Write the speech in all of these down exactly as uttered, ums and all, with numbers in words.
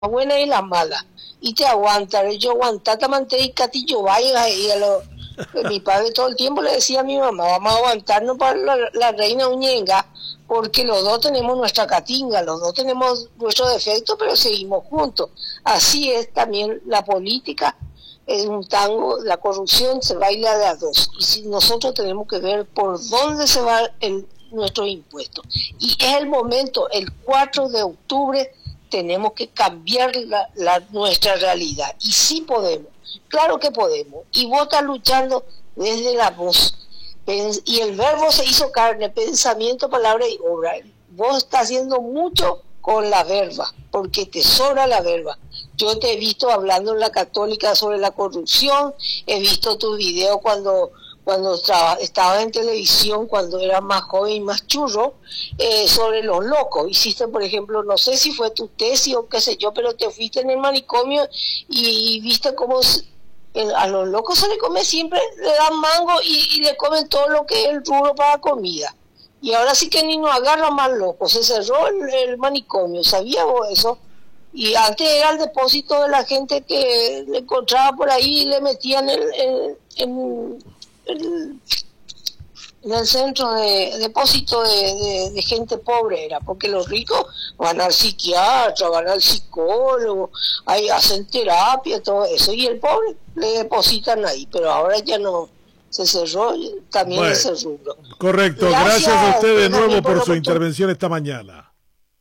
buena y la mala, y te aguanta, yo aguantata manté y catillo vaya, y a lo, mi padre todo el tiempo le decía a mi mamá, vamos a aguantarnos para la, la reina Uñenga, porque los dos tenemos nuestra catinga, los dos tenemos nuestro defecto, pero seguimos juntos. Así es también la política, es un tango, la corrupción se baila de a dos, y si nosotros tenemos que ver por dónde se va el, nuestro impuesto. Y es el momento, el cuatro de octubre, tenemos que cambiar la, la, nuestra realidad, y sí podemos, claro que podemos, y vos estás luchando desde la voz, y el verbo se hizo carne, pensamiento, palabra y obra. Vos estás haciendo mucho con la verba, porque te sobra la verba. Yo te he visto hablando en la Católica sobre la corrupción, he visto tu video cuando cuando traba, estabas en televisión, cuando eras más joven y más churro, eh, sobre los locos. Hiciste, por ejemplo, no sé si fue tu tesis o qué sé yo, pero te fuiste en el manicomio y, y viste cómo en, a los locos se le come siempre, le dan mango y, y le comen todo lo que es el rubro para comida. Y ahora sí que ni nos agarran más locos, se cerró el, el manicomio, ¿sabías vos eso? Y antes era el depósito de la gente que le encontraba por ahí y le metían el, el, el, el, en el centro de depósito de, de, de gente pobre era, porque los ricos van al psiquiatra, van al psicólogo, ahí hacen terapia, todo eso, y el pobre le depositan ahí, pero ahora ya no, se cerró también bueno, ese rubro. Correcto, gracias, gracias a usted de nuevo por, por su intervención esta mañana.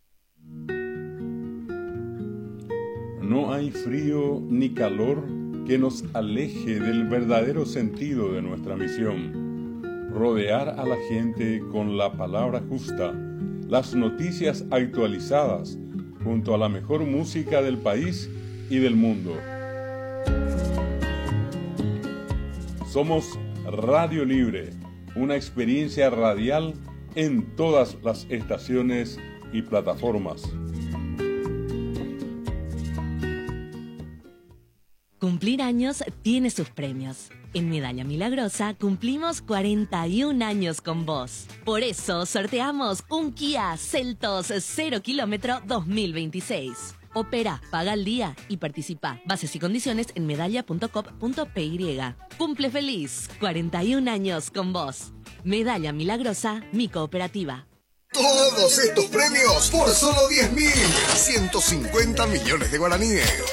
No hay frío ni calor que nos aleje del verdadero sentido de nuestra misión: rodear a la gente con la palabra justa, las noticias actualizadas, junto a la mejor música del país y del mundo. Somos Radio Libre, una experiencia radial en todas las estaciones y plataformas. Cumplir años tiene sus premios. En Medalla Milagrosa cumplimos cuarenta y un años con vos. Por eso sorteamos un Kia Seltos cero kilómetro dos mil veintiséis. Opera, paga al día y participa. Bases y condiciones en medalla punto com punto p y. Cumple feliz, cuarenta y un años con vos. Medalla Milagrosa, mi cooperativa. Todos estos premios por solo diez mil ciento cincuenta millones de guaraníes.